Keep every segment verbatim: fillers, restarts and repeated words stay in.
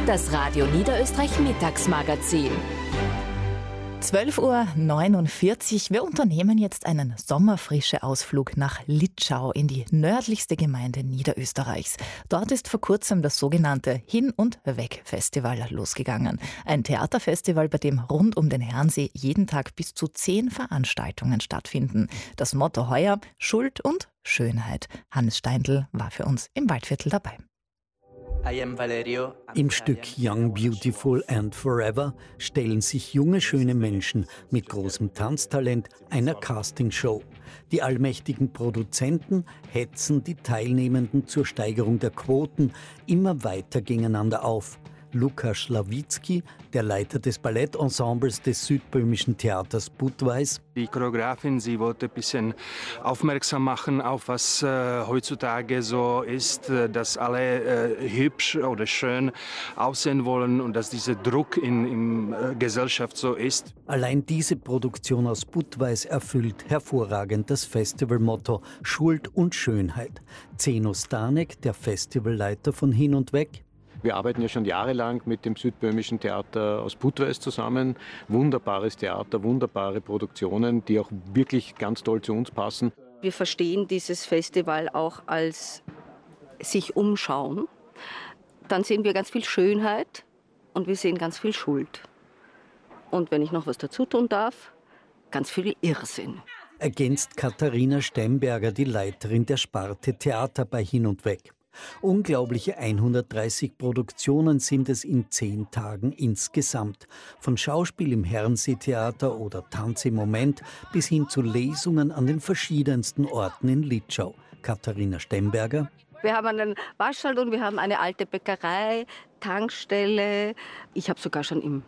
Das Radio Niederösterreich Mittagsmagazin. zwölf Uhr neunundvierzig. Wir unternehmen jetzt einen Sommerfrische-Ausflug nach Litschau in die nördlichste Gemeinde Niederösterreichs. Dort ist vor kurzem das sogenannte Hin- und Weg-Festival losgegangen. Ein Theaterfestival, bei dem rund um den Herrensee jeden Tag bis zu zehn Veranstaltungen stattfinden. Das Motto heuer: Schuld und Schönheit. Hannes Steindl war für uns im Waldviertel dabei. Im Stück Young, Beautiful and Forever stellen sich junge, schöne Menschen mit großem Tanztalent einer Castingshow. Die allmächtigen Produzenten hetzen die Teilnehmenden zur Steigerung der Quoten immer weiter gegeneinander auf. Lukas Schlawitzki, der Leiter des Ballettensembles des südböhmischen Theaters Budweis. Die Choreografin, sie wollte ein bisschen aufmerksam machen auf was äh, heutzutage so ist, äh, dass alle äh, hübsch oder schön aussehen wollen und dass dieser Druck in, in äh, Gesellschaft so ist. Allein diese Produktion aus Budweis erfüllt hervorragend das Festivalmotto Schuld und Schönheit. Zeno Stanek, der Festivalleiter von Hin und Weg. Wir arbeiten ja schon jahrelang mit dem südböhmischen Theater aus Budweis zusammen. Wunderbares Theater, wunderbare Produktionen, die auch wirklich ganz toll zu uns passen. Wir verstehen dieses Festival auch als sich umschauen. Dann sehen wir ganz viel Schönheit und wir sehen ganz viel Schuld. Und wenn ich noch was dazu tun darf, ganz viel Irrsinn. Ergänzt Katharina Stemberger, die Leiterin der Sparte Theater bei Hin und Weg. Unglaubliche hundertdreißig Produktionen sind es in zehn Tagen insgesamt. Von Schauspiel im Herrenseetheater oder Tanz im Moment bis hin zu Lesungen an den verschiedensten Orten in Litschau. Katharina Stemberger. Wir haben einen Waschsalon und wir haben eine alte Bäckerei, Tankstelle. Ich habe sogar schon im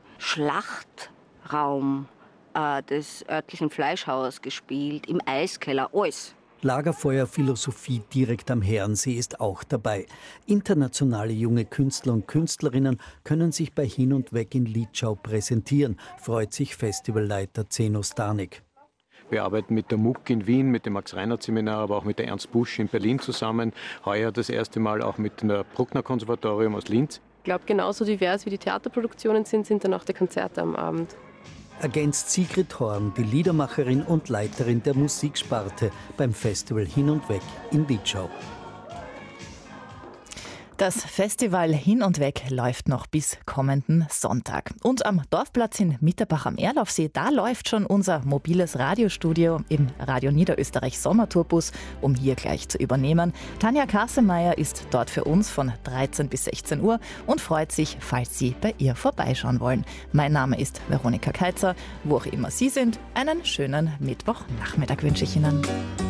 Schlachtraum äh, des örtlichen Fleischhauers gespielt, im Eiskeller, alles. Lagerfeuerphilosophie direkt am Herrensee ist auch dabei. Internationale junge Künstler und Künstlerinnen können sich bei Hin und Weg in Litschau präsentieren, freut sich Festivalleiter Zeno Stanek. Wir arbeiten mit der M U C in Wien, mit dem Max-Reinhardt-Seminar, aber auch mit der Ernst Busch in Berlin zusammen. Heuer das erste Mal auch mit dem Bruckner-Konservatorium aus Linz. Ich glaube, genauso divers wie die Theaterproduktionen sind, sind dann auch die Konzerte am Abend. Ergänzt Sigrid Horn, die Liedermacherin und Leiterin der Musiksparte beim Festival Hin und Weg in Litschau. Das Festival Hin und Weg läuft noch bis kommenden Sonntag. Und am Dorfplatz in Mitterbach am Erlaufsee, da läuft schon unser mobiles Radiostudio im Radio Niederösterreich Sommertourbus, um hier gleich zu übernehmen. Tanja Kassemeyer ist dort für uns von dreizehn bis sechzehn Uhr und freut sich, falls Sie bei ihr vorbeischauen wollen. Mein Name ist Veronika Keitzer. Wo auch immer Sie sind, einen schönen Mittwochnachmittag wünsche ich Ihnen.